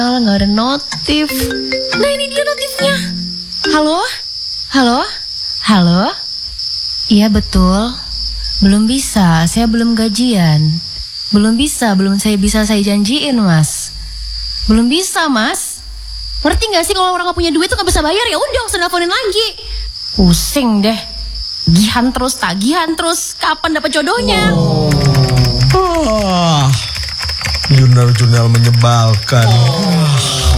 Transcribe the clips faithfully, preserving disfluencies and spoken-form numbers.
nggak ada notif. Nah ini dia notifnya. Halo? Halo? Halo? Iya betul. Belum bisa, saya belum gajian. Belum bisa, belum saya bisa saya janjiin mas. Belum bisa mas. Ngerti gak sih kalau orang gak punya duit tuh gak bisa bayar, ya udah usah nelfonin lagi. Pusing deh. Gihan terus, tagihan terus. Kapan dapat jodohnya? Oh. Oh. Jurnal-jurnal menyebalkan. Oh.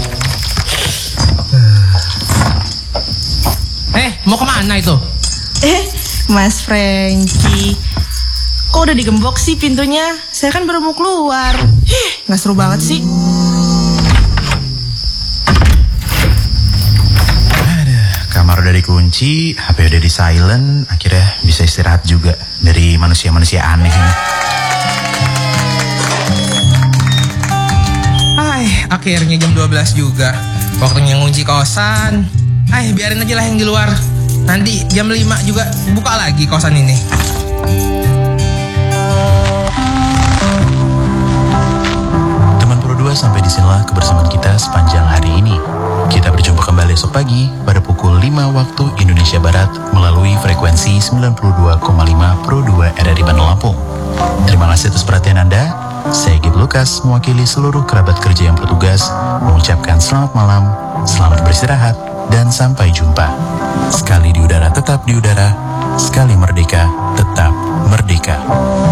Eh, mau kemana itu? Eh, Mas Franky, kok udah digembok sih pintunya? Saya kan baru mau keluar. Hih, gak seru banget sih. Kamar udah dikunci, H P udah di silent, akhirnya bisa istirahat juga dari manusia-manusia aneh ini. Hai, akhirnya jam dua belas juga. Waktunya ngunci kosan. Hai, biarin aja lah yang di luar. Nanti jam lima juga buka lagi kosan ini. Teman Pro dua, sampai di sinilah kebersamaan kita sepanjang hari ini. Kita berjumpa kembali esok pagi pada pukul lima waktu Indonesia Barat melalui frekuensi sembilan puluh dua koma lima Pro dua R R I Bandung Lampung. Terima kasih atas perhatian Anda. Saya Gib Lukas, mewakili seluruh kerabat kerja yang bertugas, mengucapkan selamat malam, selamat beristirahat, dan sampai jumpa. Sekali di udara tetap di udara, sekali merdeka tetap merdeka.